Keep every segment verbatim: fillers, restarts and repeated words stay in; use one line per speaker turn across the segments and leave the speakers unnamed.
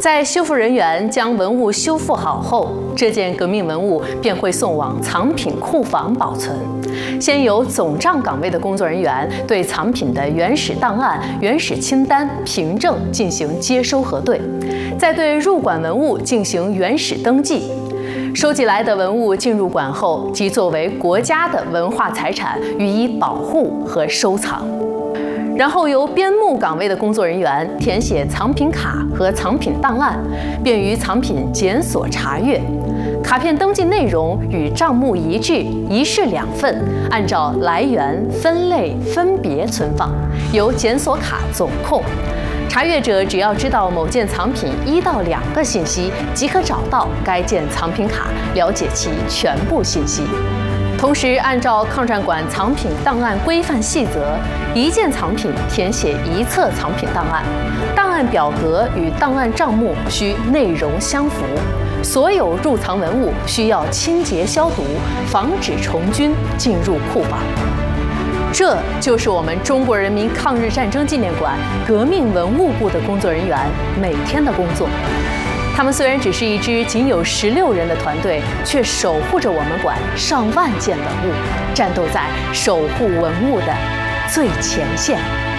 在修复人员将文物修复好后，这件革命文物便会送往藏品库房保存。先由总账岗位的工作人员对藏品的原始档案、原始清单、凭证进行接收核对，再对入馆文物进行原始登记。收集来的文物进入馆后，即作为国家的文化财产予以保护和收藏。然后由编目岗位的工作人员填写藏品卡和藏品档案，便于藏品检索查阅。卡片登记内容与账目一致，一式两份，按照来源、分类分别存放，由检索卡总控。查阅者只要知道某件藏品一到两个信息，即可找到该件藏品卡，了解其全部信息。同时，按照抗战馆藏品档案规范细则，一件藏品填写一册藏品档案，档案表格与档案账目需内容相符。所有入藏文物需要清洁消毒，防止虫菌进入库房。这就是我们中国人民抗日战争纪念馆革命文物部的工作人员每天的工作。他们虽然只是一支仅有十六人的团队，却守护着我们馆上万件文物，战斗在守护文物的最前线。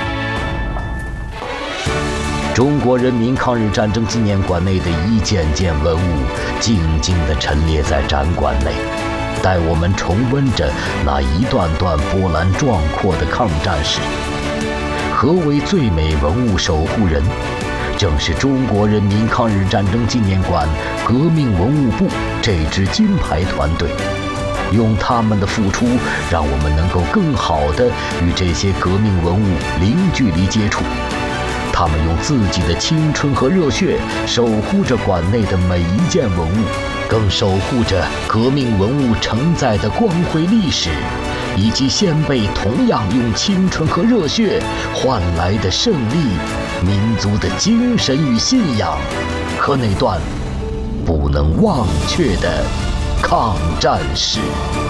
中国人民抗日战争纪念馆内的一件件文物，静静地陈列在展馆内，带我们重温着那一段段波澜壮阔的抗战史。何为最美文物守护人？正是中国人民抗日战争纪念馆革命文物部这支金牌团队，用他们的付出，让我们能够更好地与这些革命文物零距离接触。他们用自己的青春和热血守护着馆内的每一件文物，更守护着革命文物承载的光辉历史，以及先辈同样用青春和热血换来的胜利、民族的精神与信仰，和那段不能忘却的抗战史。